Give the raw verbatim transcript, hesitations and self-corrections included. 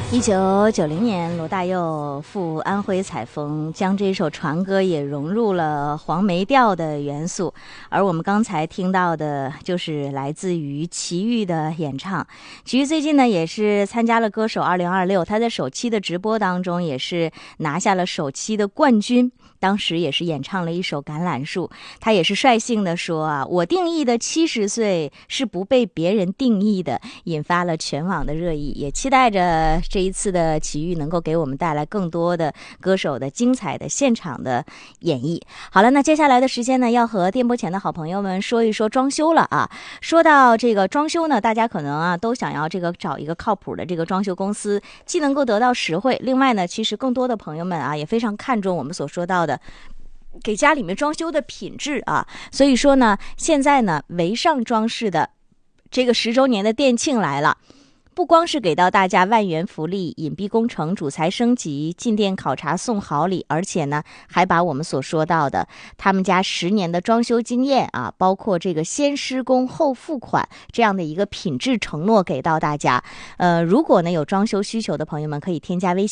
一九九零年，罗大佑赴安徽采风，将这首船歌也融入了黄梅调的元素。而我们刚才听到的，就是来自于齐豫的演唱。齐豫最近呢，也是参加了歌手二零二六，他在首期的直播当中，也是拿下了首期的冠军。当时也是演唱了一首《橄榄树》，他也是率性的说啊，我定义的七十岁是不被别人定义的，引发了全网的热议。也期待着这一次的齐豫能够给我们带来更多的歌手的精彩的现场的演绎。好了，那接下来的时间呢，要和电波前的好朋友们说一说装修了啊。说到这个装修呢，大家可能啊都想要这个找一个靠谱的这个装修公司，既能够得到实惠，另外呢，其实更多的朋友们啊也非常看重我们所说到的给家里面装修的品质啊。所以说呢，现在呢，维尚装饰的这个十周年的店庆来了。不光是给到大家万元福利、隐蔽工程、主材升级、进店考察送好礼，而且呢，还把我们所说到的他们家十年的装修经验啊，包括这个先施工后付款这样的一个品质承诺给到大家。呃，如果呢有装修需求的朋友们，可以添加微信。